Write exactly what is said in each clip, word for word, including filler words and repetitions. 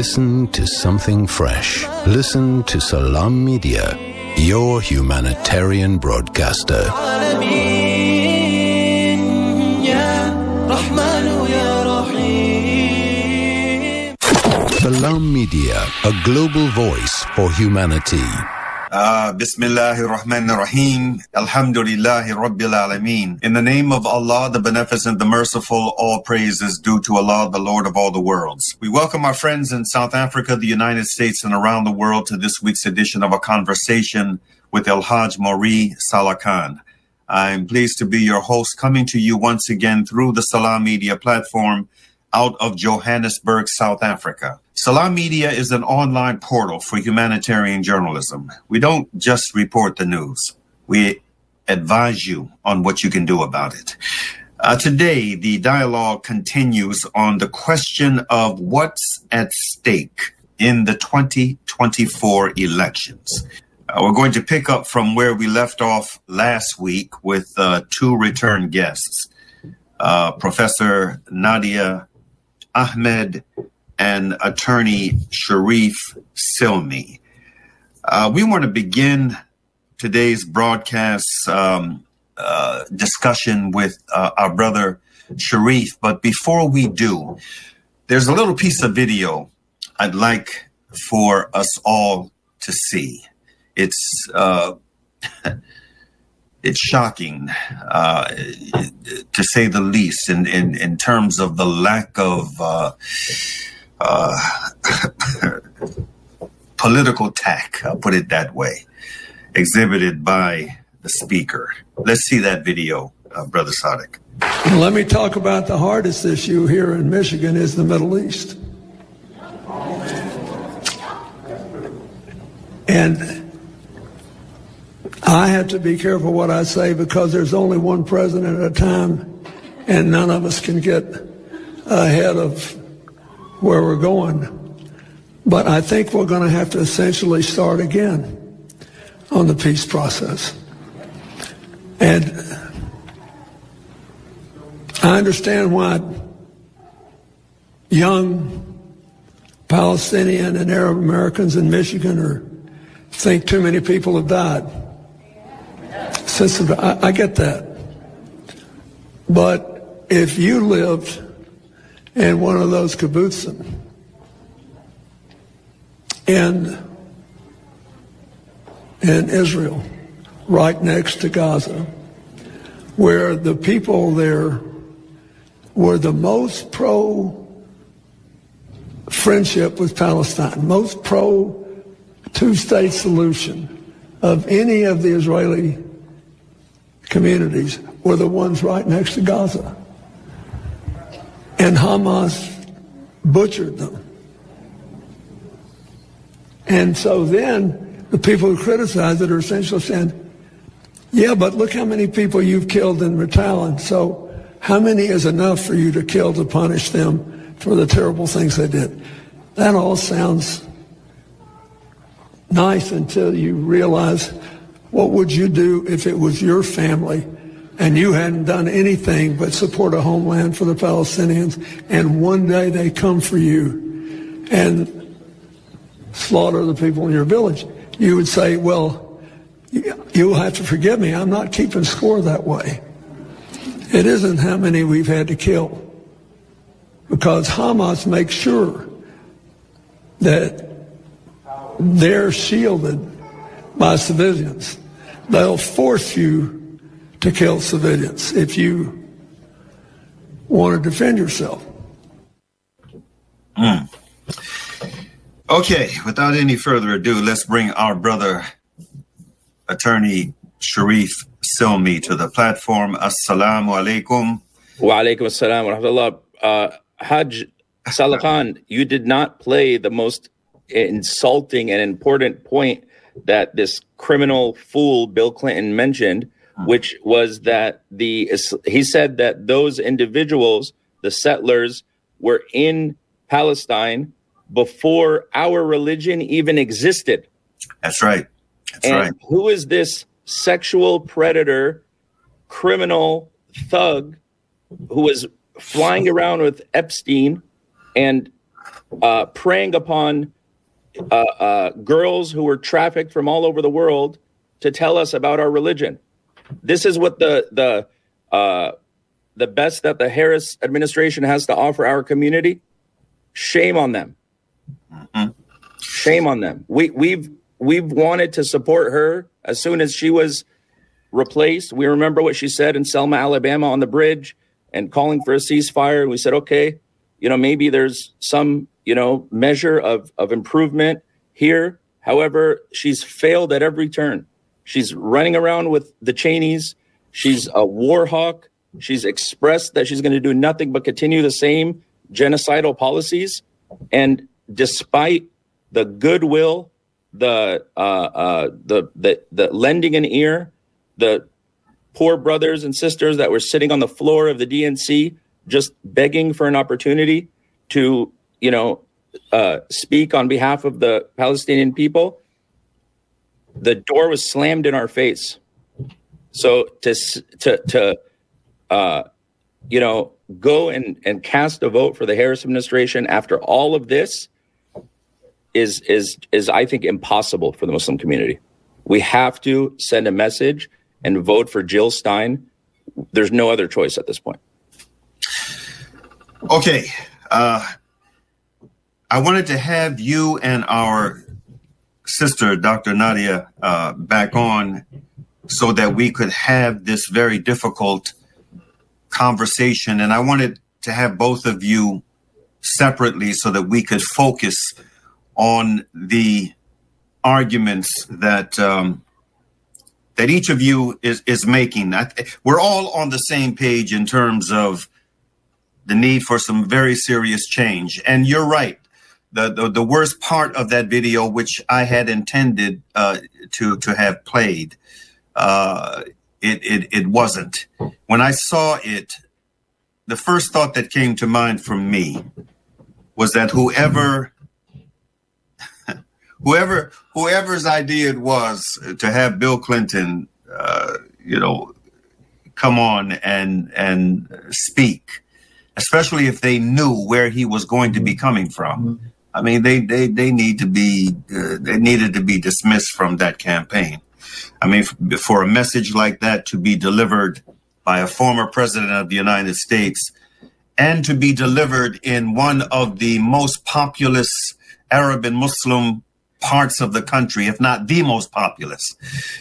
Listen to something fresh. Listen to Salam Media, your humanitarian broadcaster. Salam Media, a global voice for humanity. Uh, Bismillahir Rahmanir Rahim. Alhamdulillahi Rabbil Alameen. In the name of Allah, the Beneficent, the Merciful, all praise is due to Allah, the Lord of all the worlds. We welcome our friends in South Africa, the United States, and around the world to this week's edition of A Conversation with El Hajj Mauri Salah Khan. I'm pleased to be your host, coming to you once again through the Salam Media platform out of Johannesburg, South Africa. Salam Media is an online portal for humanitarian journalism. We don't just report the news. We advise you on what you can do about it. Uh, today, the dialogue continues on the question of what's at stake in the twenty twenty-four elections. Uh, we're going to pick up from where we left off last week with uh, two return guests, uh, Professor Nadia Ahmed and attorney Sharif Silmi. Uh, we want to begin today's broadcast um, uh, discussion with uh, our brother Sharif. But before we do, there's a little piece of video I'd like for us all to see. It's uh, it's shocking, uh, to say the least, in, in, in terms of the lack of uh, uh, political tact, I'll put it that way, exhibited by the speaker. Let's see that video, uh, Brother Sadiq. Let me talk about the hardest issue here in Michigan is the Middle East. And I have to be careful what I say because there's only one president at a time and none of us can get ahead of where we're going. But I think we're going to have to essentially start again on the peace process. And I understand why young Palestinian and Arab Americans in Michigan are, think too many people have died. Sensitive, I, I get that. But if you lived in one of those kibbutzim in, in Israel, right next to Gaza, where the people there were the most pro-friendship with Palestine, most pro-two-state solution of any of the Israeli communities, were the ones right next to Gaza. And Hamas butchered them. And so then the people who criticize it are essentially saying, yeah, but look how many people you've killed in Ritalin. So how many is enough for you to kill to punish them for the terrible things they did? That all sounds nice until you realize, what would you do if it was your family and you hadn't done anything but support a homeland for the Palestinians, and one day they come for you and slaughter the people in your village? You would say, well, you'll have to forgive me, I'm not keeping score that way. It isn't how many we've had to kill, because Hamas makes sure that they're shielded by civilians. They'll force you to kill civilians if you want to defend yourself. Mm. Okay, without any further ado, let's bring our brother, attorney Sharif Silmi, to the platform. Assalamu alaikum. Wa alaikum assalam wa rahmatullah. Uh, Hajj Salah Khan, you did not play the most insulting and important point that this criminal fool Bill Clinton mentioned, which was that the he said that those individuals, the settlers, were in Palestine before our religion even existed. That's right. That's and right. Who is this sexual predator, criminal thug who was flying around with Epstein and uh, preying upon uh, uh, girls who were trafficked from all over the world to tell us about our religion. This is what the the uh, the best that the Harris administration has to offer our community. Shame on them. Mm-hmm. Shame on them. We we've we've wanted to support her as soon as she was replaced. We remember what she said in Selma, Alabama, on the bridge, and calling for a ceasefire. We said, okay, you know, maybe there's some, you know, measure of of improvement here. However, she's failed at every turn. She's running around with the Cheneys. She's a war hawk. She's expressed that she's going to do nothing but continue the same genocidal policies. And despite the goodwill, the uh, uh, the the the lending an ear, the poor brothers and sisters that were sitting on the floor of the D N C just begging for an opportunity to, you know, uh, speak on behalf of the Palestinian people, the door was slammed in our face. So to to to uh, you know, go and and cast a vote for the Harris administration after all of this is is is I think impossible for the Muslim community. We have to send a message and vote for Jill Stein. There's no other choice at this point. Okay, uh, I wanted to have you and our sister, Doctor Nadia, uh, back on so that we could have this very difficult conversation. And I wanted to have both of you separately so that we could focus on the arguments that um, that each of you is, is making. I, we're all on the same page in terms of the need for some very serious change. And you're right. The, the, the worst part of that video, which I had intended uh, to, to have played, uh, it, it, it wasn't. When I saw it, the first thought that came to mind for me was that whoever, whoever, whoever's idea it was to have Bill Clinton, uh, you know, come on and and speak, especially if they knew where he was going to be coming from. I mean, they they they need to be uh, they needed to be dismissed from that campaign. I mean, for a message like that to be delivered by a former president of the United States and to be delivered in one of the most populous Arab and Muslim parts of the country, if not the most populous.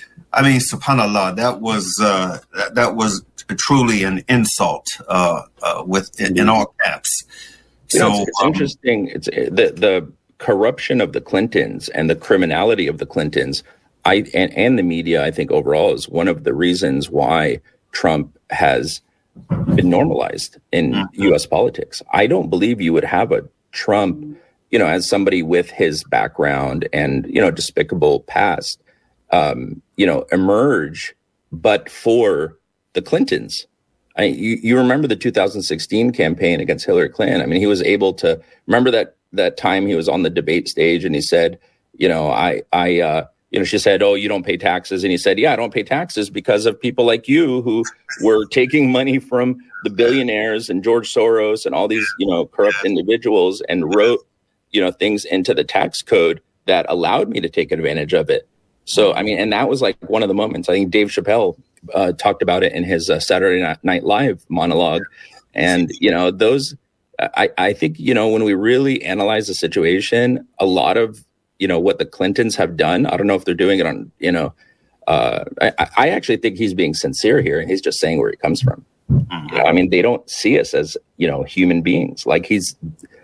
I mean, subhanAllah, that was uh, that, that was truly an insult uh, uh, with in, in all caps. You so know, it's, it's um, interesting. It's the the corruption of the Clintons and the criminality of the Clintons. I and, and the media, I think overall, is one of the reasons why Trump has been normalized in mm-hmm. U S politics. I don't believe you would have a Trump, you know, as somebody with his background and, you know, despicable past, um, you know, emerge, but for the Clintons. I, you, you remember the two thousand sixteen campaign against Hillary Clinton. I mean, he was able to remember that that time he was on the debate stage and he said, you know, I, I, uh, you know, she said, oh, you don't pay taxes. And he said, yeah, I don't pay taxes because of people like you who were taking money from the billionaires and George Soros and all these, you know, corrupt individuals and wrote, you know, things into the tax code that allowed me to take advantage of it. So, I mean, and that was like one of the moments. I think Dave Chappelle uh, talked about it in his uh, Saturday Night Live monologue. And, you know, those, I, I think, you know, when we really analyze the situation, a lot of, you know, what the Clintons have done, I don't know if they're doing it on, you know, uh, I, I actually think he's being sincere here and he's just saying where he comes from. You know, I mean, they don't see us as, you know, human beings. Like he's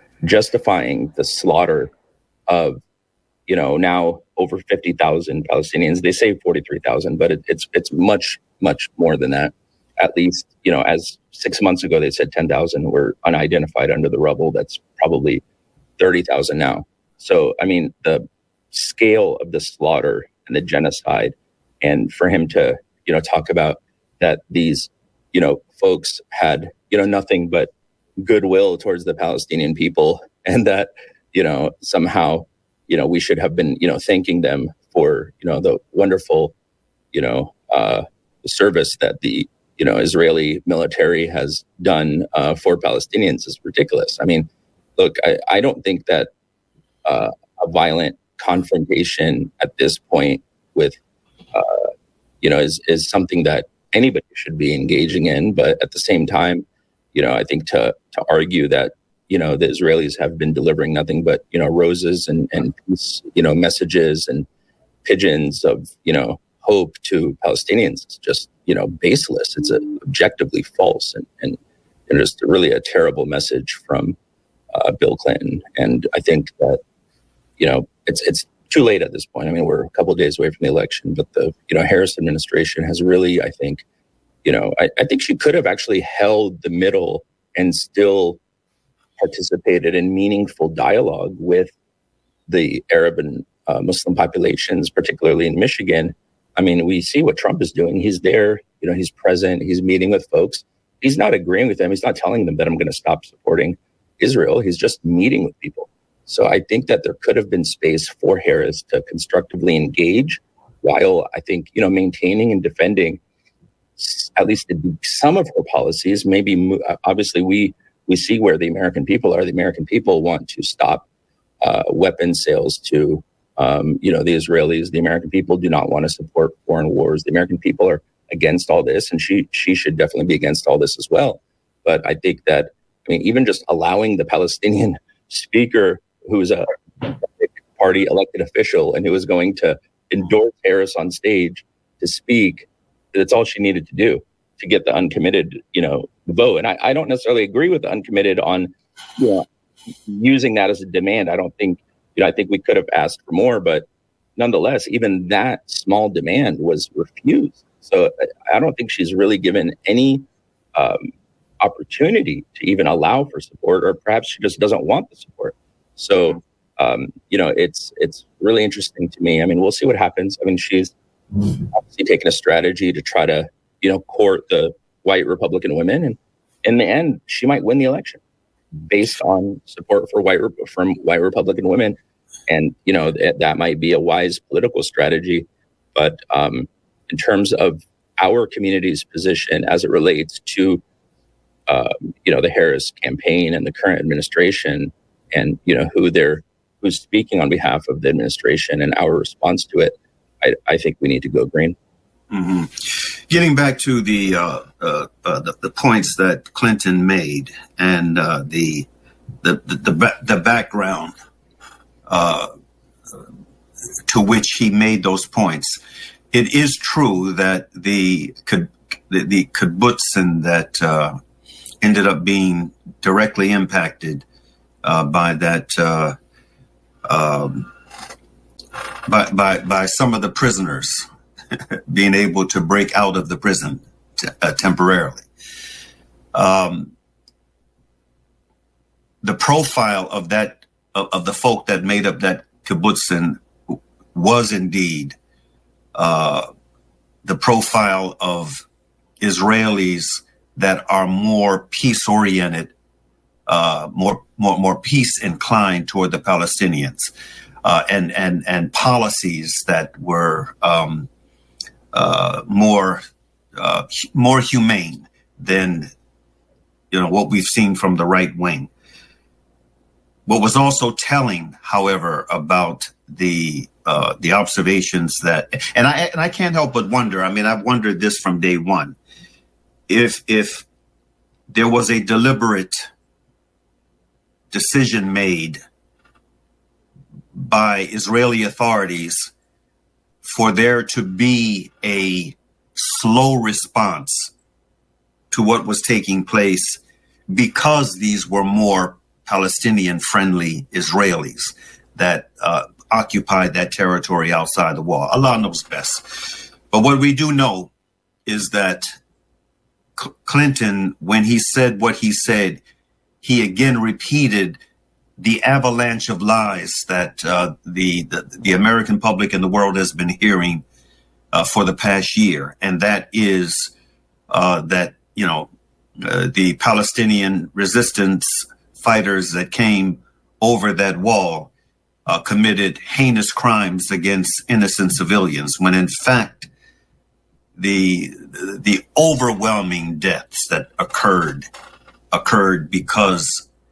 justifying the slaughter of, you know, now over fifty thousand Palestinians. They say forty-three thousand, but it, it's it's much, much more than that. At least, you know, as six months ago, they said ten thousand were unidentified under the rubble. That's probably thirty thousand now. So, I mean, the scale of the slaughter and the genocide, and for him to, you know, talk about that these, you know, folks had, you know, nothing but goodwill towards the Palestinian people and that, you know, somehow, you know, we should have been, you know, thanking them for, you know, the wonderful, you know, uh, service that the, you know, Israeli military has done uh, for Palestinians is ridiculous. I mean, look, I, I don't think that uh, a violent confrontation at this point with, uh, you know, is, is something that anybody should be engaging in. But at the same time, you know, I think to to argue that, you know, the Israelis have been delivering nothing but, you know, roses and, and peace, you know, messages and pigeons of, you know, hope to Palestinians is just, you know, baseless. It's a, objectively false and, and, and just really a terrible message from uh, Bill Clinton. And I think that, you know, it's it's too late at this point. I mean, we're a couple of days away from the election, but the, you know, Harris administration has really, I think, you know, I, I think she could have actually held the middle and still participated in meaningful dialogue with the Arab and uh, Muslim populations, particularly in Michigan. I mean, we see what Trump is doing. He's there, you know, he's present, he's meeting with folks. He's not agreeing with them. He's not telling them that I'm going to stop supporting Israel. He's just meeting with people. So I think that there could have been space for Harris to constructively engage while I think, you know, maintaining and defending at least some of her policies. Maybe, obviously, we we see where the American people are. The American people want to stop uh, weapons sales to, um, you know, the Israelis. The American people do not want to support foreign wars. The American people are against all this, and she she should definitely be against all this as well. But I think that, I mean, even just allowing the Palestinian speaker, who's a party elected official and who is going to endorse Harris on stage to speak, that's all she needed to do to get the uncommitted, you know, vote. And I, I don't necessarily agree with the uncommitted on, you know, using that as a demand. I don't think, you know, I think we could have asked for more, but nonetheless, even that small demand was refused. So I don't think she's really given any um, opportunity to even allow for support, or perhaps she just doesn't want the support. So, um, you know, it's it's really interesting to me. I mean, we'll see what happens. I mean, she's obviously taken a strategy to try to, you know, court the white Republican women. And in the end, she might win the election based on support for white from white Republican women. And, you know, that, that might be a wise political strategy. But um, in terms of our community's position as it relates to, uh, you know, the Harris campaign and the current administration, and, you know, who they're who's speaking on behalf of the administration and our response to it, I, I think we need to go green. Mm-hmm. Getting back to the, uh, uh, uh, the the points that Clinton made and uh, the, the the the the background uh, to which he made those points, it is true that the the, the kibbutzim that uh, ended up being directly impacted uh, by that uh, um, by by by some of the prisoners being able to break out of the prison t- uh, temporarily. Um, the profile of that, of, of the folk that made up that kibbutzim was indeed uh, the profile of Israelis that are more peace-oriented, uh, more, more, more peace-inclined toward the Palestinians, uh, and, and, and policies that were, um, Uh, more, uh, more humane than, you know, what we've seen from the right wing. What was also telling, however, about the uh, the observations that, and I and I can't help but wonder. I mean, I've wondered this from day one. If if there was a deliberate decision made by Israeli authorities for there to be a slow response to what was taking place because these were more Palestinian-friendly Israelis that uh, occupied that territory outside the wall. Allah knows best. But what we do know is that C- Clinton, when he said what he said, he again repeated the avalanche of lies that uh, the, the the American public and the world has been hearing uh, for the past year, and that is uh, that you know uh, the Palestinian resistance fighters that came over that wall uh, committed heinous crimes against innocent civilians, when in fact the the overwhelming deaths that occurred occurred because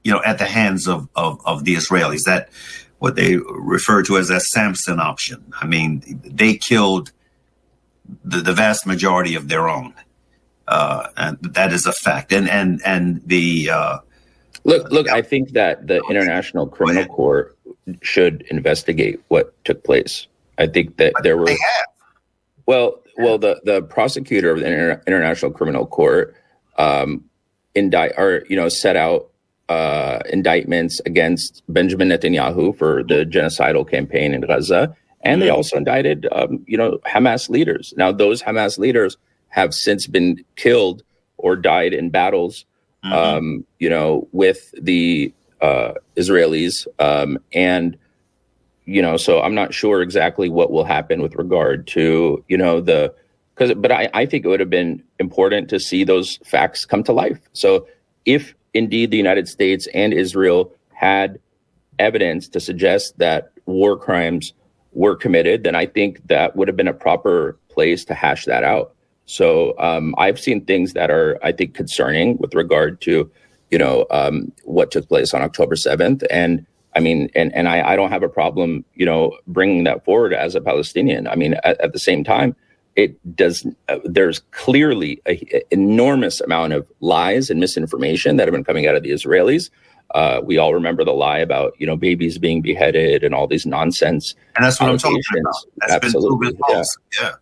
you know, at the hands of, of, of the Israelis. That what they refer to as a Samson option. I mean, they killed the, the vast majority of their own. Uh, and that is a fact. And, and, and the, uh, look, look, I think that the International Criminal Court should investigate what took place. I think that there were, they have. well, well, the, the prosecutor of the Inter- International Criminal Court, um, indict or, you know, set out, uh, indictments against Benjamin Netanyahu for the genocidal campaign in Gaza. And they also indicted, um, you know, Hamas leaders. Now, those Hamas leaders have since been killed or died in battles, mm-hmm. um, you know, with the uh, Israelis. Um, and, you know, so I'm not sure exactly what will happen with regard to, you know, the, because, but I, I think it would have been important to see those facts come to life. So if indeed the United States and Israel had evidence to suggest that war crimes were committed, then I think that would have been a proper place to hash that out. So um, I've seen things that are, I think, concerning with regard to, you know, um, what took place on October seventh. And I mean, and, and I, I don't have a problem, you know, bringing that forward as a Palestinian. I mean, at, at the same time, it does, uh, there's clearly an enormous amount of lies and misinformation that have been coming out of the Israelis. Uh, we all remember the lie about, you know, babies being beheaded and all these nonsense. And that's what I'm talking about. That's Absolutely. been proven false. Yeah. yeah.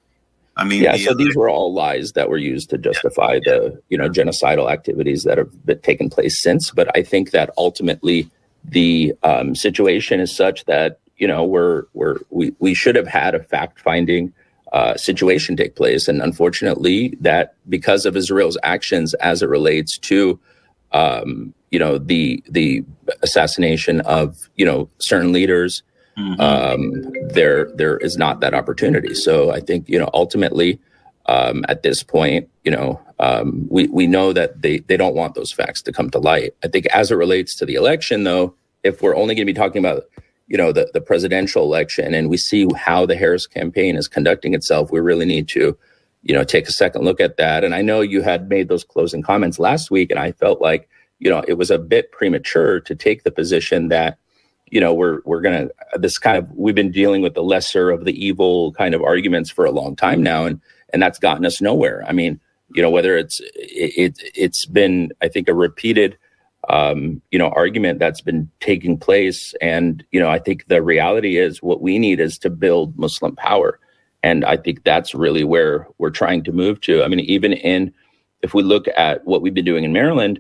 I mean, yeah, the, so these were all lies that were used to justify yeah, the, you know, genocidal activities that have been taken place since. But I think that ultimately the um, situation is such that, you know, we're, we're, we, we should have had a fact-finding uh, situation take place. And unfortunately, that because of Israel's actions as it relates to, um, you know, the the assassination of, you know, certain leaders, Mm-hmm. Um, there, there is not that opportunity. So I think, you know, ultimately, um, at this point, you know, um, we, we know that they, they don't want those facts to come to light. I think as it relates to the election, though, if we're only going to be talking about, you know, the, the presidential election and we see how the Harris campaign is conducting itself, we really need to, you know, take a second look at that. And I know you had made those closing comments last week, and I felt like, you know, it was a bit premature to take the position that, you know, we're we're going to this kind of we've been dealing with the lesser of the evil kind of arguments for a long time now. And and that's gotten us nowhere. I mean, you know, whether it's it, it it's been, I think, a repeated, um, you know, argument that's been taking place. And, you know, I think the reality is what we need is to build Muslim power. And I think that's really where we're trying to move to. I mean, even in if we look at what we've been doing in Maryland,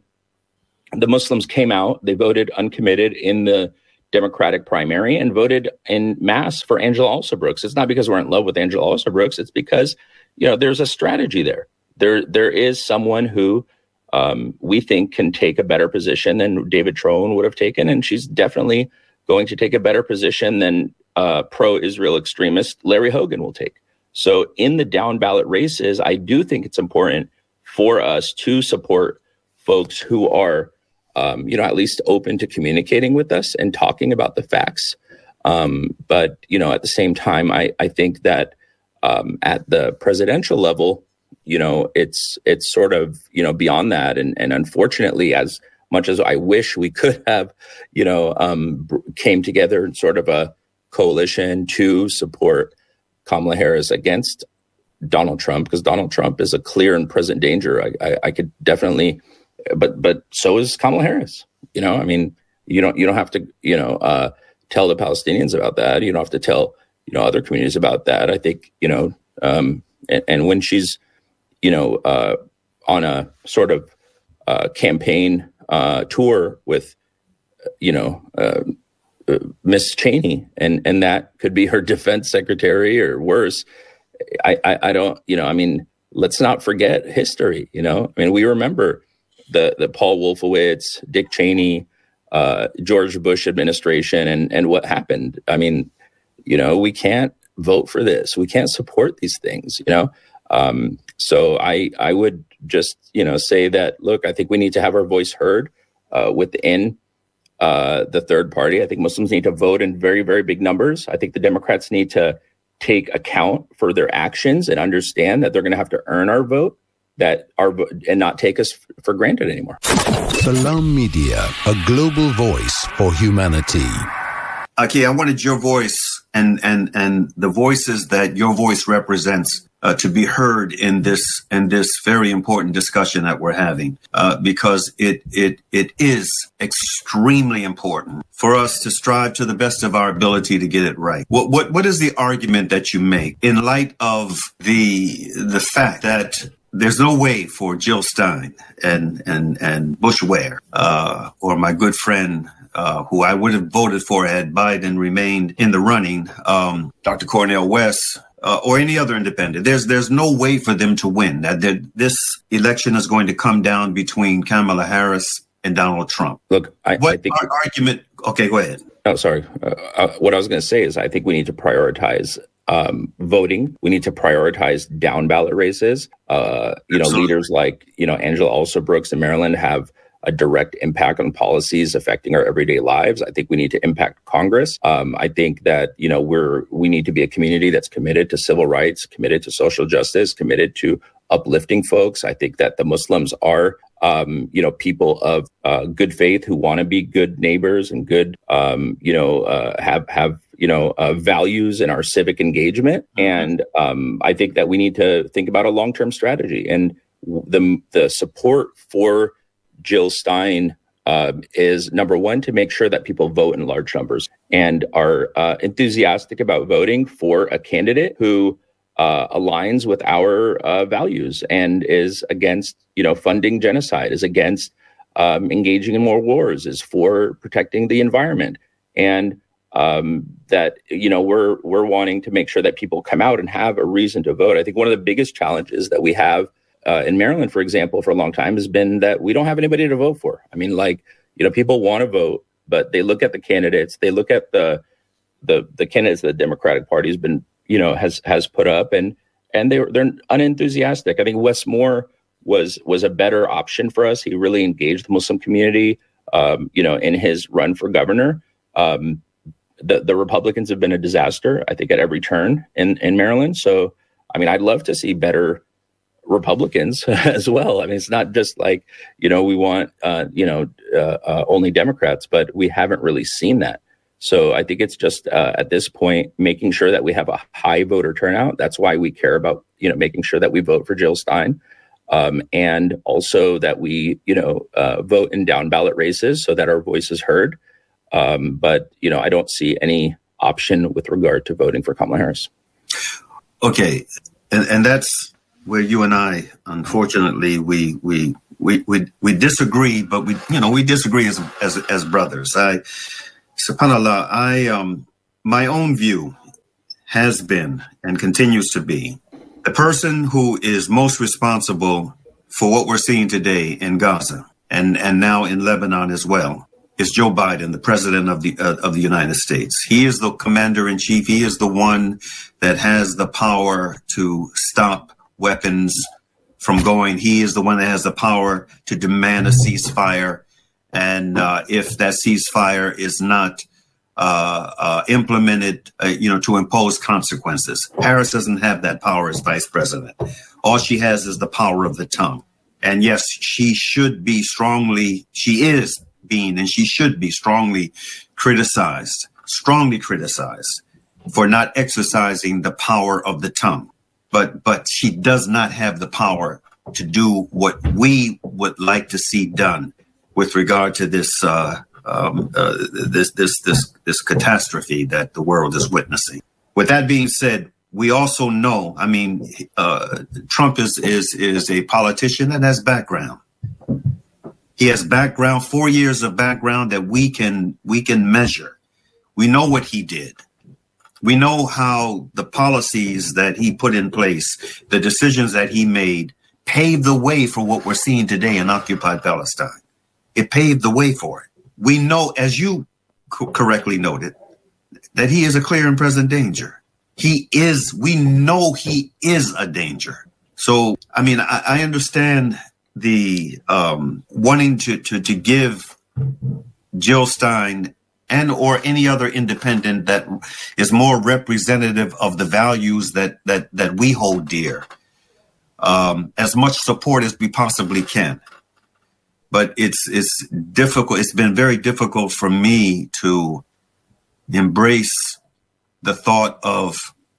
the Muslims came out, they voted uncommitted in the Democratic primary and voted en masse for Angela Alsobrooks. It's not because we're in love with Angela Alsobrooks. It's because, you know, there's a strategy there. There, there is someone who um, we think can take a better position than David Trone would have taken. And she's definitely going to take a better position than uh, pro-Israel extremist Larry Hogan will take. So in the down ballot races, I do think it's important for us to support folks who are Um, you know, at least open to communicating with us and talking about the facts. Um, but, you know, at the same time, I, I think that um, at the presidential level, you know, it's it's sort of, you know, beyond that. And, and unfortunately, as much as I wish we could have, you know, um, came together in sort of a coalition to support Kamala Harris against Donald Trump, because Donald Trump is a clear and present danger. I, I, I could definitely... But but so is Kamala Harris. You know, I mean, you don't you don't have to, you know, uh, tell the Palestinians about that. You don't have to tell, you know, other communities about that. I think, you know, um, and, and when she's, you know, uh, on a sort of uh, campaign uh, tour with, you know, uh, uh, Miss Cheney, and and that could be her defense secretary or worse. I, I I don't, you know, I mean, let's not forget history. You know, I mean, we remember the the Paul Wolfowitz, Dick Cheney, uh, George Bush administration, and and what happened. I mean, you know, we can't vote for this. We can't support these things. You know, um, so I I would just you know say that, look, I think we need to have our voice heard uh, within uh, the third party. I think Muslims need to vote in very very big numbers. I think the Democrats need to take account for their actions and understand that they're going to have to earn our vote. that are and not take us for granted anymore. Salam Media, a global voice for humanity. Aki, I wanted your voice and and and the voices that your voice represents uh, to be heard in this in this very important discussion that we're having, uh, because it it it is extremely important for us to strive to the best of our ability to get it right. What what what is the argument that you make in light of the the fact that there's no way for Jill Stein and and and Bush Ware uh, or my good friend, Uh, who I would have voted for had Biden remained in the running, um, Doctor Cornel West, uh, or any other independent. There's there's no way for them to win. That, that this election is going to come down between Kamala Harris and Donald Trump. Look, I, what I think our argument. Okay, go ahead. Oh, sorry. Uh, uh, what I was going to say is I think we need to prioritize um, voting. We need to prioritize down ballot races. Uh, you know, Absolutely. Leaders like you know Angela Alsobrooks in Maryland have a direct impact on policies affecting our everyday lives. I think we need to impact Congress. Um, I think that, you know, we're, we need to be a community that's committed to civil rights, committed to social justice, committed to uplifting folks. I think that the Muslims are, um, you know, people of uh, good faith who want to be good neighbors and good, um, you know, uh, have, have, you know, uh, values in our civic engagement. And um, I think that we need to think about a long-term strategy, and the, the support for Jill Stein uh, is, number one, to make sure that people vote in large numbers and are uh, enthusiastic about voting for a candidate who uh, aligns with our uh, values and is against, you know, funding genocide, is against um, engaging in more wars, is for protecting the environment, and um, that, you know, we're we're wanting to make sure that people come out and have a reason to vote. I think one of the biggest challenges that we have Uh, in Maryland, for example, for a long time has been that we don't have anybody to vote for. I mean, like, you know, people want to vote, but they look at the candidates, they look at the the the candidates that the Democratic Party has been, you know, has has put up, and and they they're unenthusiastic. I think Wes Moore was was a better option for us. He really engaged the Muslim community, um, you know, in his run for governor. Um, the the Republicans have been a disaster, I think, at every turn in in Maryland. So, I mean, I'd love to see better Republicans as well. I mean, it's not just like, you know, we want, uh, you know, uh, uh, only Democrats, but we haven't really seen that. So I think it's just uh, at this point, making sure that we have a high voter turnout. That's why we care about, you know, making sure that we vote for Jill Stein. Um, and also that we, you know, uh, vote in down ballot races so that our voice is heard. Um, but, you know, I don't see any option with regard to voting for Kamala Harris. Okay. And, and that's where you and I, unfortunately, we we we we, we disagree, but we you know we disagree as as as brothers. I, subhanallah, I um my own view has been and continues to be the person who is most responsible for what we're seeing today in Gaza and and now in Lebanon as well is Joe Biden, the president of the uh, of the United States. He is the commander in chief. He is the one that has the power to stop weapons from going. He is the one that has the power to demand a ceasefire. And uh, if that ceasefire is not uh, uh, implemented, uh, you know, to impose consequences. Harris doesn't have that power as vice president. All she has is the power of the tongue. And yes, she should be strongly, she is being, and she should be strongly criticized, strongly criticized for not exercising the power of the tongue. But but she does not have the power to do what we would like to see done with regard to this uh, um, uh, this this this this catastrophe that the world is witnessing. With that being said, we also know, I mean, uh, Trump is is is a politician that has background. He has background, four years of background that we can we can measure. We know what he did. We know how the policies that he put in place, the decisions that he made, paved the way for what we're seeing today in occupied Palestine. It paved the way for it. We know, as you co- correctly noted, that he is a clear and present danger. He is, we know he is a danger. So, I mean, I, I understand the um, wanting to, to, to give Jill Stein and or any other independent that is more representative of the values that that that we hold dear, um, as much support as we possibly can. But it's it's difficult. It's been very difficult for me to embrace the thought of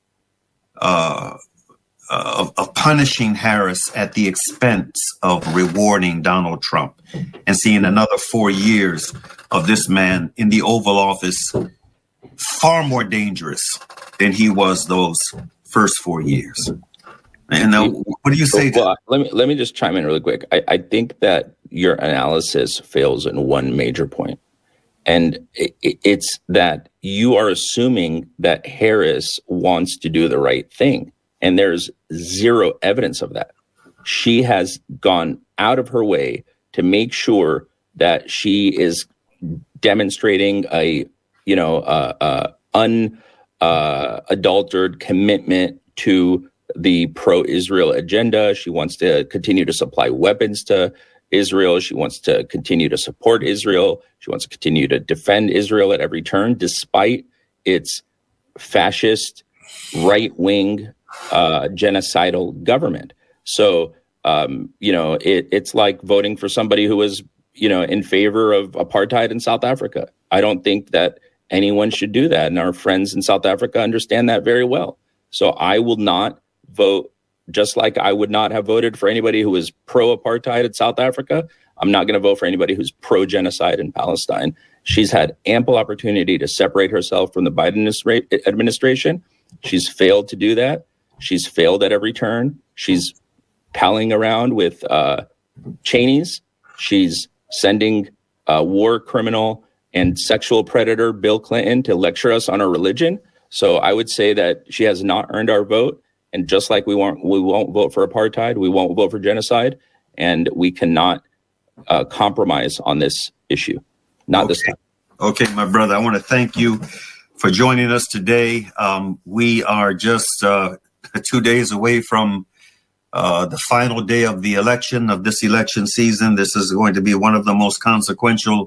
uh, of, of punishing Harris at the expense of rewarding Donald Trump and seeing another four years of this man in the Oval Office, far more dangerous than he was those first four years. And now, what do you say? To well, let me let me just chime in really quick. I, I think that your analysis fails in one major point, and it, it's that you are assuming that Harris wants to do the right thing, and there's zero evidence of that. She has gone out of her way to make sure that she is demonstrating a, you know, uh, uh, unadulterated uh, commitment to the pro-Israel agenda. She wants to continue to supply weapons to Israel. She wants to continue to support Israel. She wants to continue to defend Israel at every turn, despite its fascist, right-wing, uh, genocidal government. So, um, you know, it, it's like voting for somebody who was, you know, in favor of apartheid in South Africa. I don't think that anyone should do that. And our friends in South Africa understand that very well. So I will not vote, just like I would not have voted for anybody who was pro-apartheid in South Africa. I'm not going to vote for anybody who's pro-genocide in Palestine. She's had ample opportunity to separate herself from the Biden administration. She's failed to do that. She's failed at every turn. She's palling around with uh, Cheneys. She's sending uh, war criminal and sexual predator Bill Clinton to lecture us on our religion. So I would say that she has not earned our vote. And just like we won't, we won't vote for apartheid, we won't vote for genocide, and we cannot uh, compromise on this issue. Not okay. this time. Okay, my brother, I want to thank you for joining us today. Um, we are just uh, two days away from uh, the final day of the election, of this election season. This is going to be one of the most consequential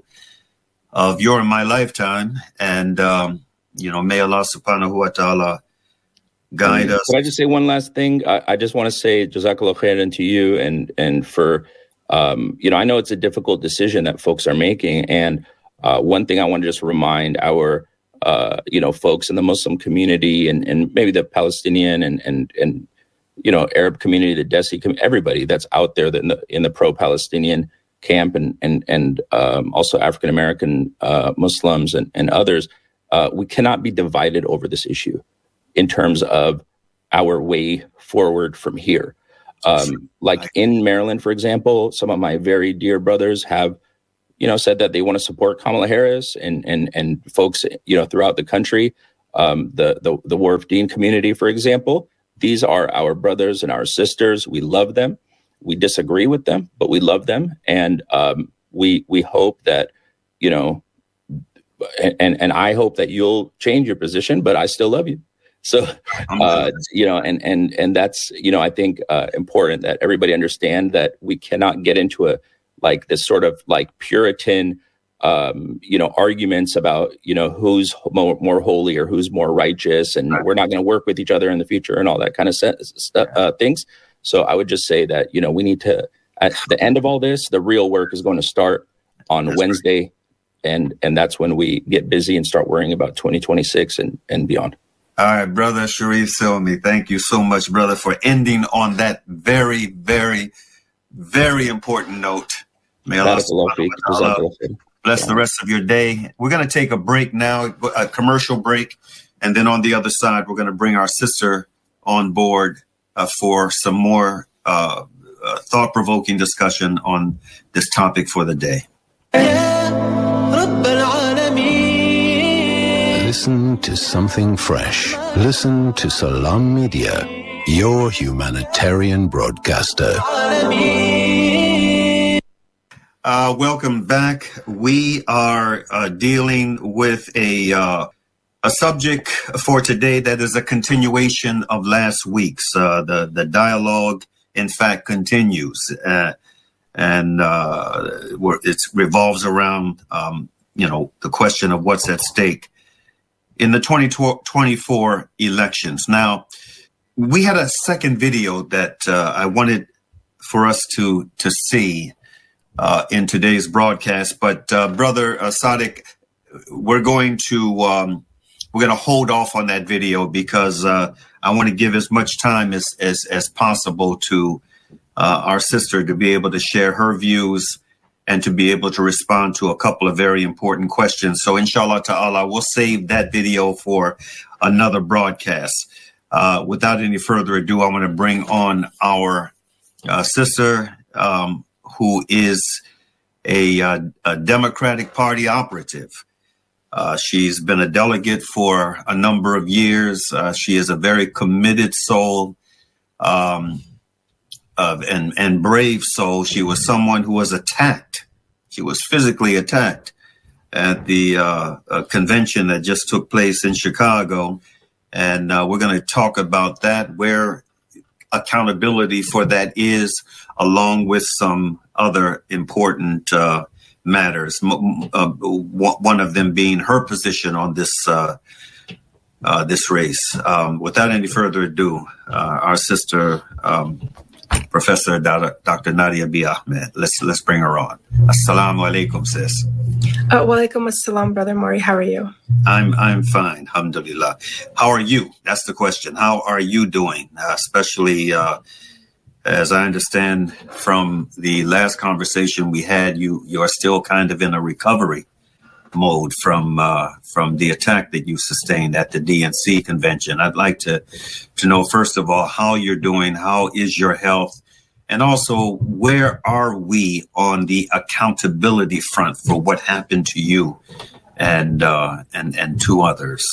of your and my lifetime. And, um, you know, may Allah subhanahu wa ta'ala guide us. Can I just say one last thing? I, I just want to say Jazakallah khairan to you and and for, um, you know, I know it's a difficult decision that folks are making. And uh, one thing I want to just remind our, uh, you know, folks in the Muslim community and, and maybe the Palestinian and, and, and, you know, Arab community, the Desi, everybody that's out there that in the, in the pro-Palestinian camp and, and, and um, also African-American uh, Muslims and, and others, uh, we cannot be divided over this issue in terms of our way forward from here. Um, like in Maryland, for example, some of my very dear brothers have, you know, said that they want to support Kamala Harris and and and folks, you know, throughout the country, um, the the the Wharf Dean community, for example. These are our brothers and our sisters. We love them. We disagree with them, but we love them, and um, we we hope that, you know, and and I hope that you'll change your position, but I still love you. So, uh, you know, and, and, and that's, you know, I think uh, important that everybody understand that we cannot get into a, like this sort of like Puritan, um, you know, arguments about, you know, who's more, more holy or who's more righteous. And we're not going to work with each other in the future and all that kind of stuff, uh, things. So I would just say that, you know, we need to, at the end of all this, the real work is going to start on that's Wednesday. Right. And, and that's when we get busy and start worrying about twenty twenty-six and, and beyond. All right, brother Sharif Silmi, thank you so much, brother, for ending on that very, very, very important note. May Allah bless the rest of your day. We're going to take a break now, a commercial break, and then on the other side, we're going to bring our sister on board uh, for some more uh, uh, thought-provoking discussion on this topic for the day. Listen to something fresh. Listen to Salam Media, your humanitarian broadcaster. Uh, welcome back. We are uh, dealing with a uh, a subject for today that is a continuation of last week's. Uh, the the dialogue, in fact, continues, uh, and uh, it revolves around um, you know the question of what's at stake in the twenty twenty-four elections. Now, we had a second video that uh, I wanted for us to to see uh, in today's broadcast, but uh, Brother uh, Sadiq, we're going to um, we're going to hold off on that video because uh, I want to give as much time as as, as possible to uh, our sister to be able to share her views and to be able to respond to a couple of very important questions. So inshallah ta'ala, we'll save that video for another broadcast. Uh, without any further ado, I want to bring on our uh, sister, um, who is a, uh, a Democratic Party operative. Uh, she's been a delegate for a number of years. Uh, she is a very committed soul um, uh, and, and brave soul. She was someone who was attacked. She was physically attacked at the uh, uh, convention that just took place in Chicago. And uh, we're going to talk about that, where accountability for that is, along with some other important uh, matters. M- uh, one of them being her position on this uh, uh, this race. Um, without any further ado, uh, our sister, um, Professor Doctor Nadia B. Ahmed. Let's let's bring her on. Assalamu alaikum, sis. Uh, wa alaikum assalam, Brother Maury. How are you? I'm I'm fine, alhamdulillah. How are you? That's the question. How are you doing? Uh, especially uh, as I understand from the last conversation we had, you you are still kind of in a recovery mode from uh, from the attack that you sustained at the D N C convention. I'd like to to know, first of all, how you're doing. How is your health? And also, where are we on the accountability front for what happened to you and uh, and and to others?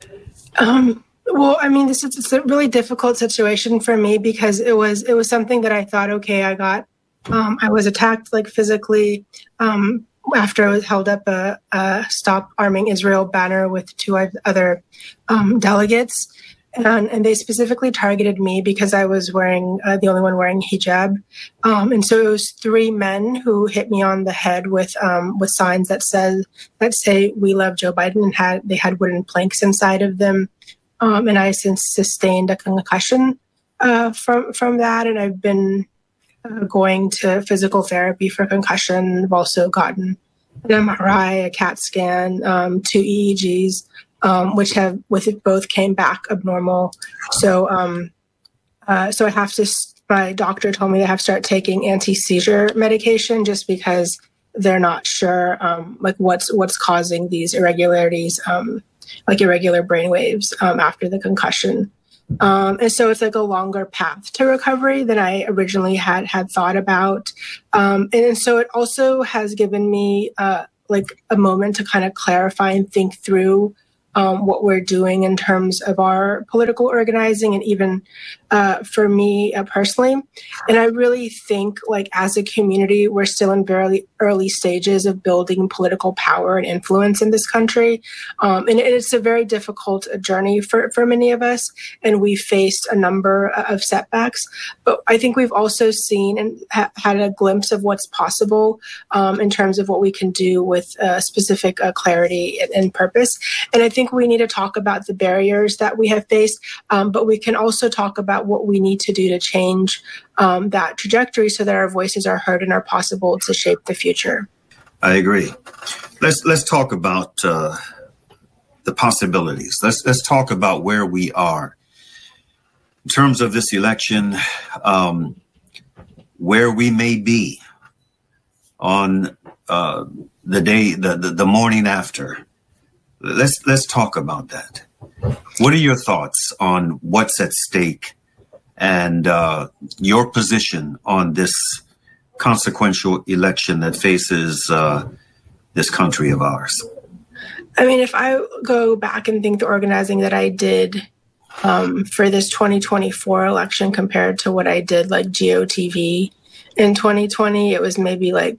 Um, well, I mean, this is it's a really difficult situation for me because it was it was something that I thought, okay, I got, um, I was attacked like physically um, after I was held up a, a Stop Arming Israel banner with two other um, delegates. And, and they specifically targeted me because I was wearing uh, the only one wearing hijab, um, and so it was three men who hit me on the head with um, with signs that said that say "We love Joe Biden," and had they had wooden planks inside of them, um, and I since sustained a concussion uh, from from that, and I've been uh, going to physical therapy for concussion. I've also gotten an M R I, a CAT scan, um, two E E Gs. Um, which have with it both came back abnormal. So, um, uh, so I have to. My doctor told me I have to start taking anti-seizure medication just because they're not sure, um, like what's what's causing these irregularities, um, like irregular brain waves um, after the concussion. Um, and so it's like a longer path to recovery than I originally had had thought about. Um, and, and so it also has given me uh, like a moment to kind of clarify and think through Um, what we're doing in terms of our political organizing, and even uh, for me uh, personally. And I really think, like, as a community, we're still in very early stages of building political power and influence in this country. Um, and it's a very difficult journey for, for many of us. And we faced a number of setbacks. But I think we've also seen and ha- had a glimpse of what's possible um, in terms of what we can do with uh, specific uh, clarity and, and purpose. And I think we need to talk about the barriers that we have faced, um, but we can also talk about what we need to do to change um, that trajectory so that our voices are heard and are possible to shape the future. I agree. Let's let's talk about uh, the possibilities. Let's let's talk about where we are in terms of this election, um, where we may be on uh, the day, the, the the morning after. Let's let's talk about that. What are your thoughts on what's at stake and uh, your position on this consequential election that faces uh, this country of ours? I mean, if I go back and think the organizing that I did um, for this twenty twenty-four election compared to what I did like G O T V in twenty twenty, it was maybe like,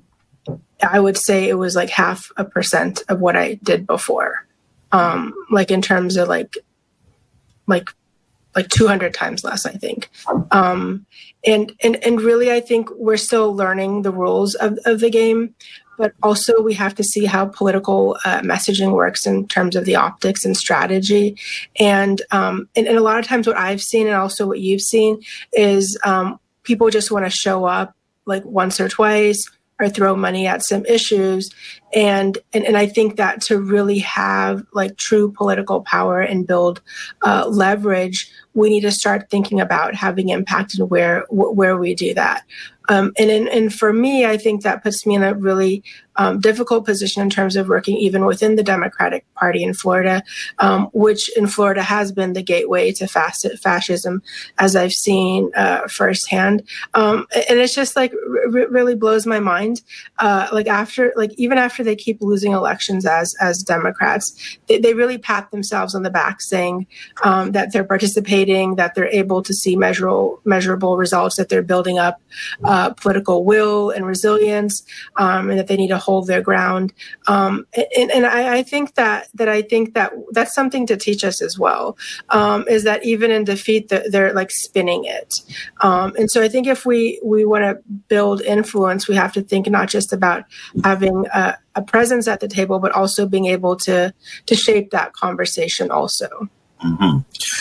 I would say it was like half a percent of what I did before. Um, like in terms of like, like like two hundred times less, I think. Um, and, and, and really, I think we're still learning the rules of, of the game, but also we have to see how political uh, messaging works in terms of the optics and strategy. And, um, and, and a lot of times what I've seen and also what you've seen is um, people just want to show up like once or twice or throw money at some issues. And, and, and I think that to really have like true political power and build uh, leverage, we need to start thinking about having impact and where, where we do that. Um, and, and, and for me, I think that puts me in a really um, difficult position in terms of working even within the Democratic Party in Florida, um, which in Florida has been the gateway to fas- fascism, as I've seen uh, firsthand. Um, and it's just like r- really blows my mind. Uh, like after, like even after they keep losing elections as as Democrats, they, they really pat themselves on the back, saying um, that they're participating, that they're able to see measurable measurable results, that they're building up uh, political will and resilience, um, and that they need to hold their ground. Um, and and I, I think that that I think that that's something to teach us as well. Um, is that even in defeat, they're like spinning it. Um, and so I think if we we want to build influence, we have to think not just about having a, a presence at the table, but also being able to to shape that conversation also. Mm-hmm.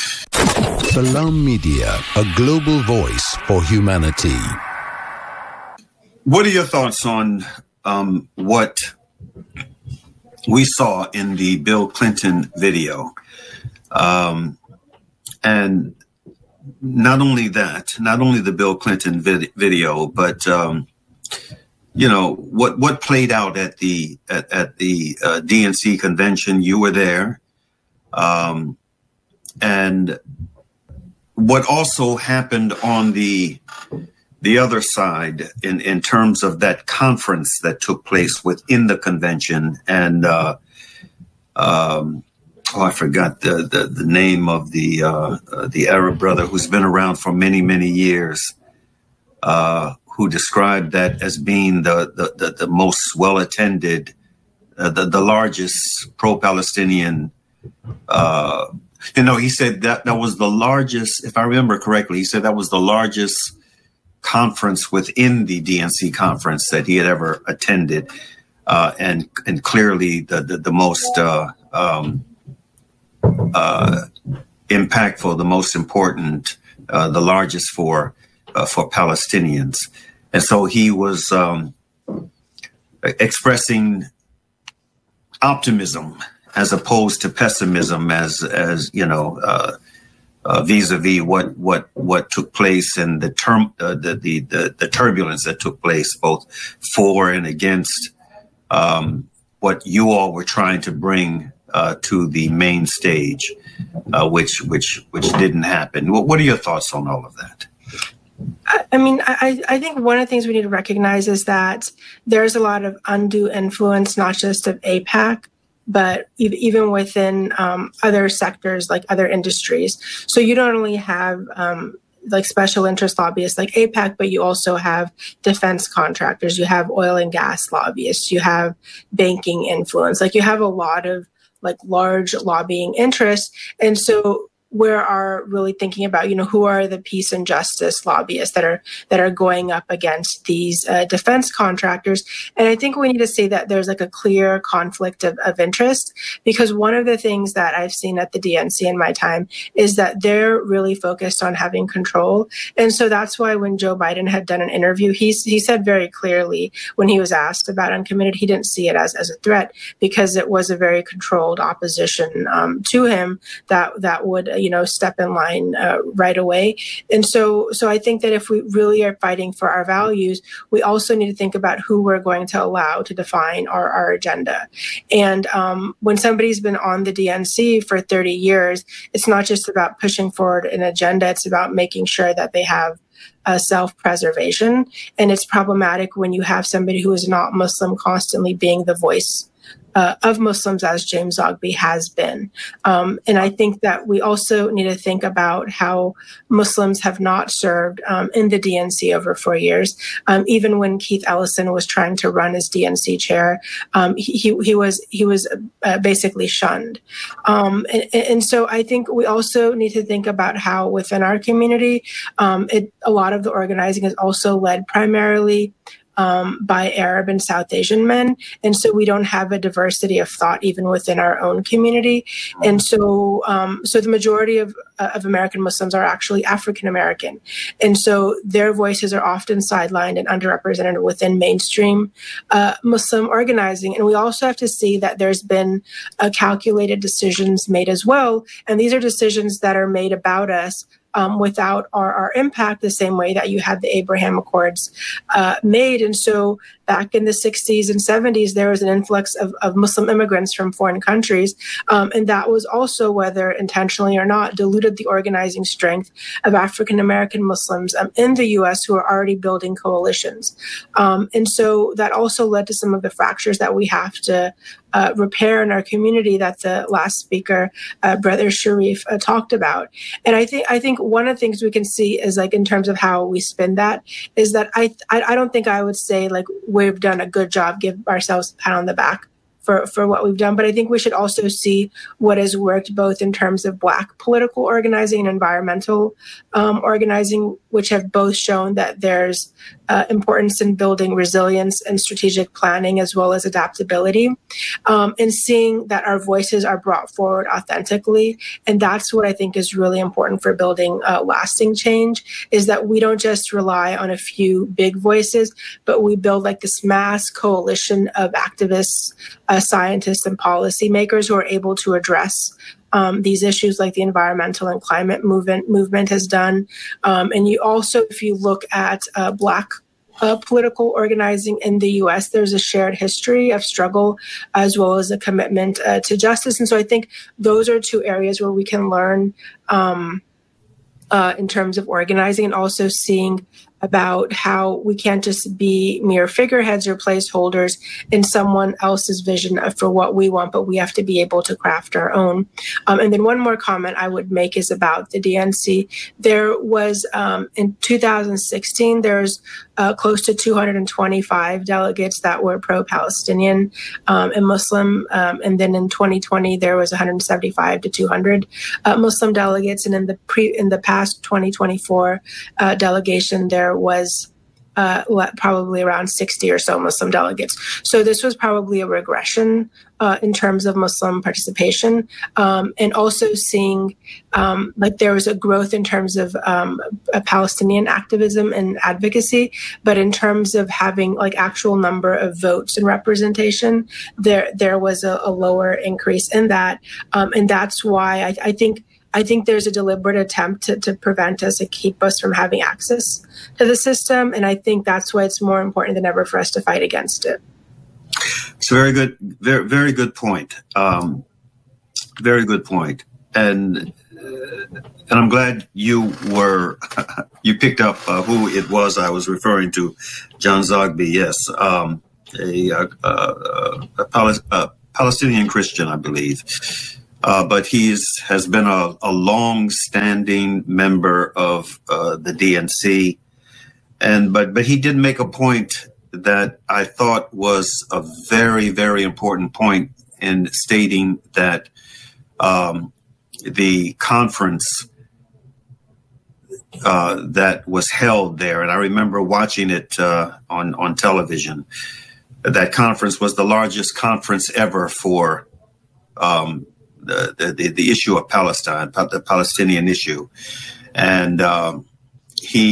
Salam Media, a global voice for humanity. What are your thoughts on um, what we saw in the Bill Clinton video? Um, and not only that, not only the Bill Clinton vid- video, but um, you know what what played out at the at, at the uh, D N C convention. You were there, um, and what also happened on the the other side in, in terms of that conference that took place within the convention. And uh, um, oh, I forgot the, the, the name of the uh, uh, the Arab brother who's been around for many, many years, uh, who described that as being the, the, the, the most well-attended, uh, the, the largest pro-Palestinian uh, you know, he said that that was the largest, if I remember correctly, he said that was the largest conference within the D N C conference that he had ever attended, uh, and and clearly the the, the most uh, um, uh, impactful, the most important, uh, the largest for uh, for Palestinians, and so he was um, expressing optimism as opposed to pessimism, as as you know. Uh, Uh, vis-a-vis what what what took place and the term uh, the, the the the turbulence that took place both for and against um, what you all were trying to bring uh, to the main stage, uh, which which which didn't happen. What, what are your thoughts on all of that? I mean, I, I think one of the things we need to recognize is that there's a lot of undue influence, not just of AIPAC, but even within um, other sectors, like other industries. So you don't only have um, like special interest lobbyists like AIPAC, but you also have defense contractors, you have oil and gas lobbyists, you have banking influence, like you have a lot of like large lobbying interests. And so we are really thinking about, you know, who are the peace and justice lobbyists that are that are going up against these uh, defense contractors. And I think we need to say that there's like a clear conflict of, of interest, because one of the things that I've seen at the D N C in my time is that they're really focused on having control. And so that's why when Joe Biden had done an interview, he, he said very clearly when he was asked about Uncommitted, he didn't see it as, as a threat, because it was a very controlled opposition um, to him that that would, you know, step in line uh, right away. And so, so I think that if we really are fighting for our values, we also need to think about who we're going to allow to define our, our agenda. And um, when somebody's been on the D N C for thirty years, it's not just about pushing forward an agenda, it's about making sure that they have uh, self-preservation. And it's problematic when you have somebody who is not Muslim constantly being the voice uh, of Muslims as James Zogby has been. Um, and I think that we also need to think about how Muslims have not served um, in the D N C over four years. Um, even when Keith Ellison was trying to run as D N C chair, um, he, he was he was uh, basically shunned. Um, and, and so I think we also need to think about how within our community, um, it, a lot of the organizing is also led primarily Um, by Arab and South Asian men. And so we don't have a diversity of thought even within our own community. And so um, so the majority of, uh, of American Muslims are actually African American. And so their voices are often sidelined and underrepresented within mainstream uh, Muslim organizing. And we also have to see that there's been uh, calculated decisions made as well. And these are decisions that are made about us Um, without our, our impact, the same way that you had the Abraham Accords uh, made. And so back in the sixties and seventies, there was an influx of, of Muslim immigrants from foreign countries. Um, and that was also, whether intentionally or not, diluted the organizing strength of African-American Muslims um, in the U S who are already building coalitions. Um, and so that also led to some of the fractures that we have to uh, repair in our community that the last speaker, uh, Brother Sharif, uh, talked about. And I think I think one of the things we can see is, like, in terms of how we spin that, is that I I, I don't think I would say, like, we've done a good job, give ourselves a pat on the back for, for what we've done. But I think we should also see what has worked both in terms of Black political organizing and environmental um, organizing, which have both shown that there's uh, importance in building resilience and strategic planning as well as adaptability, um, and seeing that our voices are brought forward authentically. And that's what I think is really important for building uh, lasting change, is that we don't just rely on a few big voices, but we build like this mass coalition of activists, uh, scientists, and policymakers who are able to address Um, these issues, like the environmental and climate movement movement has done. Um, and you also, if you look at uh, Black uh, political organizing in the U S, there's a shared history of struggle as well as a commitment uh, to justice. And so I think those are two areas where we can learn um, uh, in terms of organizing, and also seeing about how we can't just be mere figureheads or placeholders in someone else's vision of, for what we want, but we have to be able to craft our own. Um, and then one more comment I would make is about the D N C. There was, um, in two thousand sixteen, there's uh, close to two hundred twenty-five delegates that were pro-Palestinian um, and Muslim. Um, and then in twenty twenty, there was one hundred seventy-five to two hundred uh, Muslim delegates. And in the pre, in the past twenty twenty-four uh, delegation, there was uh, probably around sixty or so Muslim delegates. So this was probably a regression uh, in terms of Muslim participation, um, and also seeing um, like there was a growth in terms of um, a Palestinian activism and advocacy, but in terms of having like actual number of votes and representation, there there was a, a lower increase in that, um, and that's why I, I think. I think there's a deliberate attempt to, to prevent us, to keep us from having access to the system. And I think that's why it's more important than ever for us to fight against it. It's a very good, very, very good point. Um, very good point. And, uh, and I'm glad you were, you picked up uh, who it was I was referring to, John Zogby. Yes. Um, a, a, a, a, Pal- a Palestinian Christian, I believe. Uh, but he's has been a, a long-standing member of uh, the D N C, and but but he did make a point that I thought was a very very important point in stating that um, the conference uh, that was held there, and I remember watching it uh, on on television. That conference was the largest conference ever for. Um, The, the the issue of Palestine, the Palestinian issue, and um, he